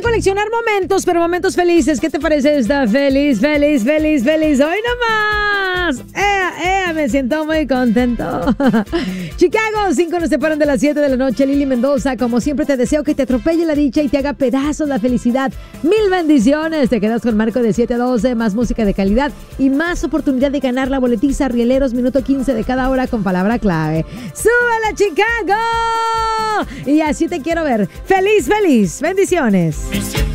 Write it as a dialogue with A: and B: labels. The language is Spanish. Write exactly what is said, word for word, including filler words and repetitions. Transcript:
A: de coleccionar momentos, pero momentos felices. ¿Qué te parece esta? Feliz, feliz, feliz, feliz. ¡Hoy nomás! ¡Ea, ea! Me siento muy contento. Chicago, cinco nos separan de las siete de la noche. Lili Mendoza, como siempre te deseo que te atropelle la dicha y te haga pedazos la felicidad. Mil bendiciones. Te quedas con Marco de siete a doce, más música de calidad y más oportunidad de ganar la boletiza Rieleros, minuto quince de cada hora con palabra clave. ¡Súbela, Chicago! Y así te quiero ver. ¡Feliz, feliz! ¡Bendiciones!